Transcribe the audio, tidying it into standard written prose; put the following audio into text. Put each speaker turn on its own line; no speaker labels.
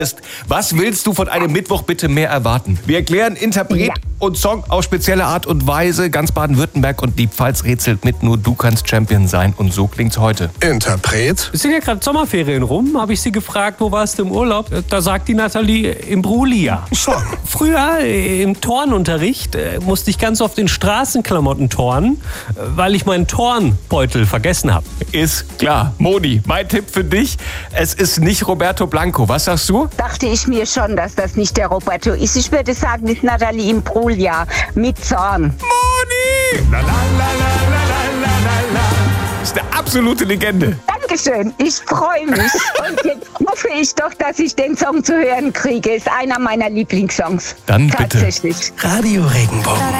Was willst du von einem Mittwoch bitte mehr erwarten? Wir erklären Interpret und Song auf spezielle Art und Weise. Ganz Baden-Württemberg und die Pfalz rätselt mit. Nur du kannst Champion sein. Und so klingt's heute.
Interpret?
Es sind ja gerade Sommerferien rum. Habe ich sie gefragt, wo warst du im Urlaub? Da sagt die Nathalie, im Brulia.
Song.
Früher im Turnunterricht musste ich ganz oft in Straßenklamotten turnen, weil ich meinen Turnbeutel vergessen habe.
Ist klar. Moni, mein Tipp für dich. Es ist nicht Roberto Blanco. Was sagst du?
Dachte ich mir schon, dass das nicht der Roberto ist. Ich würde sagen, das ist Nathalie Imbruglia mit Zorn.
Moni! La, la, la, la, la, la, la. Das ist eine absolute Legende.
Dankeschön, ich freue mich. Und jetzt hoffe ich doch, dass ich den Song zu hören kriege. Ist einer meiner Lieblingssongs.
Dann bitte.
Tatsächlich.
Radio Regenbogen.